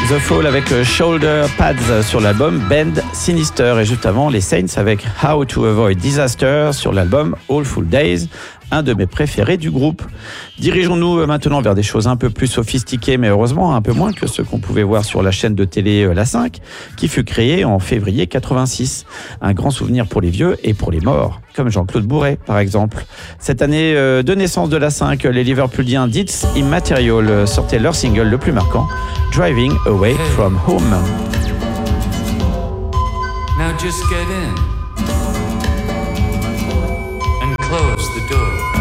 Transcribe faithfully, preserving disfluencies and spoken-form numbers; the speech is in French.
The Fall avec Shoulder Pads sur l'album Bend Sinister et juste avant les Saints avec How to Avoid Disaster sur l'album All Full Days, un de mes préférés du groupe. Dirigeons-nous maintenant vers des choses un peu plus sophistiquées, mais heureusement un peu moins que ce qu'on pouvait voir sur la chaîne de télé La cinq, qui fut créée en février quatre-vingt-six. Un grand souvenir pour les vieux et pour les morts, comme Jean-Claude Bourret par exemple. Cette année de naissance de La cinq, les Liverpooliens d'It's Immaterial sortaient leur single le plus marquant, Driving Away from Home. Now just get in and close the door.